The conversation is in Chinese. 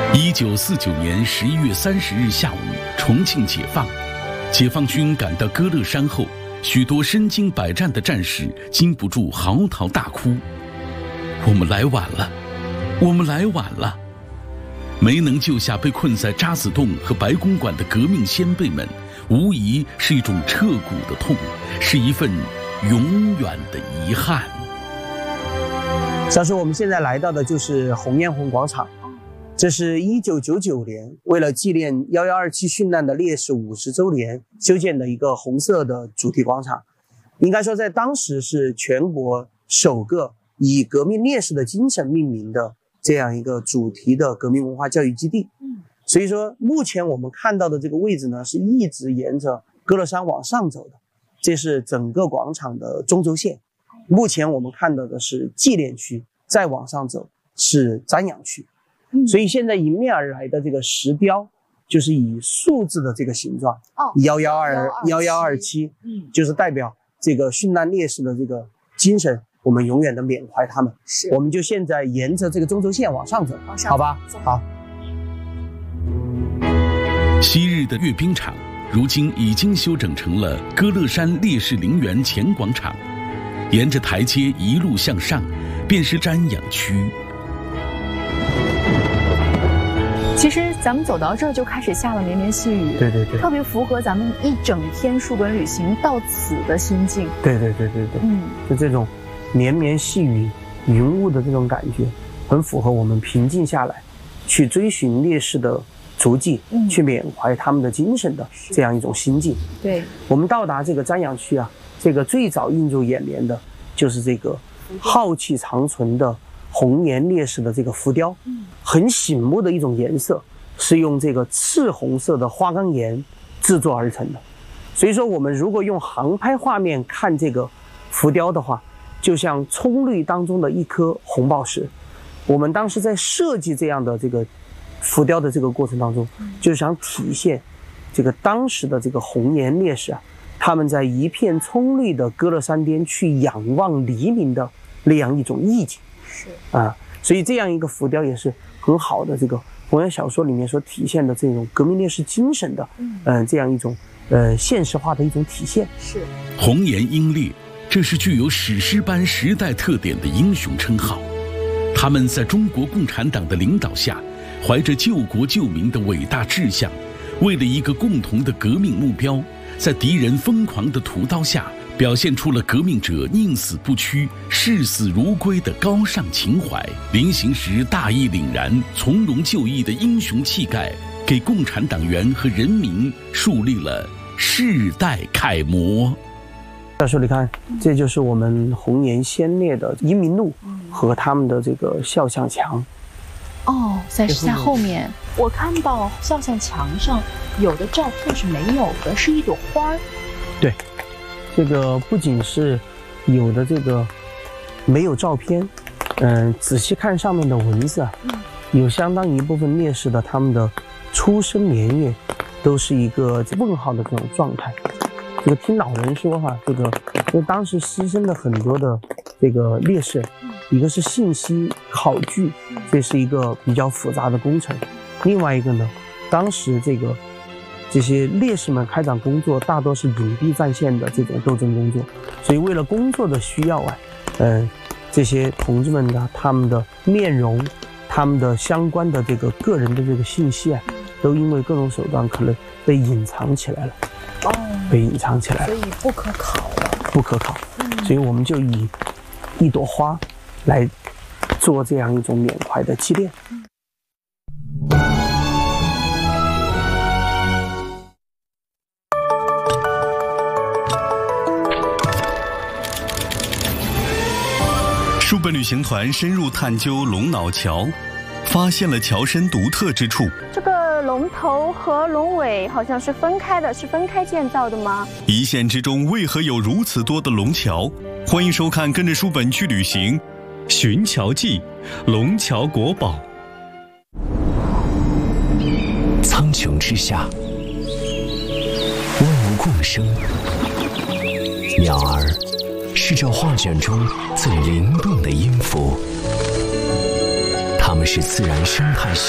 1949年11月30日下午，重庆解放，解放军赶到歌乐山后，许多身经百战的战士禁不住嚎啕大哭：“我们来晚了，我们来晚了！”没能救下被困在渣滓洞和白公馆的革命先辈们，无疑是一种彻骨的痛，是一份永远的遗憾。 小叔，我们现在来到的就是红艳红广场，这是1999年为了纪念1127殉难的烈士50周年修建的一个红色的主题广场。应该说，在当时是全国首个以革命烈士的精神命名的这样一个主题的革命文化教育基地。所以说，目前我们看到的这个位置呢，是一直沿着歌乐山往上走的，这是整个广场的中轴线。目前我们看到的是纪念区，再往上走是瞻仰区。所以现在迎面而来的这个石标，就是以数字的这个形状，1127，就是代表这个殉难烈士的这个精神，我们永远的缅怀他们。是，我们就现在沿着这个中轴线往上走，好吧？好。 昔日的阅兵场，如今已经修整成了歌乐山烈士陵园前广场，沿着台阶一路向上，便是瞻仰区。 其实咱们走到这儿就开始下了绵绵细雨， 对， 特别符合咱们一整天书本旅行到此的心境。 对，就这种绵绵细雨、云雾的这种感觉，很符合我们平静下来，去追寻烈士的足迹，去缅怀他们的精神的这样一种心境。 对， 我们到达这个瞻仰区啊，这个最早映入眼帘的就是这个浩气长存的红颜烈士的这个浮雕，很醒目的一种颜色，是用这个赤红色的花岗岩制作而成的。所以说，我们如果用航拍画面看这个浮雕的话，就像葱绿当中的一颗红宝石。我们当时在设计这样的这个浮雕的这个过程当中，就想体现这个当时的这个红颜烈士啊，他们在一片葱绿的歌乐山巅去仰望黎明的那样一种意境。所以这样一个浮雕也是很好的这个红颜小说里面所体现的这种革命烈士精神的这样一种现实化的一种体现。 是红颜英烈，这是具有史诗般时代特点的英雄称号。他们在中国共产党的领导下，怀着救国救民的伟大志向，为了一个共同的革命目标，在敌人疯狂的屠刀下，表现出了革命者宁死不屈、视死如归的高尚情怀，临行时大义凛然、从容就义的英雄气概，给共产党员和人民树立了世代楷模。 教授，你看，这就是我们红颜先烈的英明路和他们的这个肖像墙。 在后面，我看到肖像墙上有的照片是没有的，是一朵花。 对，这个不仅是有的这个没有照片，仔细看上面的文字啊，有相当一部分烈士的他们的出生年月都是一个问号的这种状态。这个听老人说哈，这个因为当时牺牲了很多的这个烈士，一个是信息考据，这是一个比较复杂的工程；另外一个呢，当时这些烈士们开展工作大多是隐蔽战线的这种斗争工作，所以为了工作的需要啊，这些同志们的他们的面容、他们的相关的这个个人的这个信息啊，都因为各种手段可能被隐藏起来了。被隐藏起来了， 所以不可考了。 不可考，所以我们就以一朵花来做这样一种缅怀的纪念。 书本旅行团深入探究龙脑桥，发现了桥身独特之处。 这个龙头和龙尾好像是分开的，是分开建造的吗？ 一线之中为何有如此多的龙桥？欢迎收看，跟着书本去旅行，寻桥记，龙桥国宝。 苍穹之下，万物共生，鸟儿是这画卷中最灵动的音符，它们是自然生态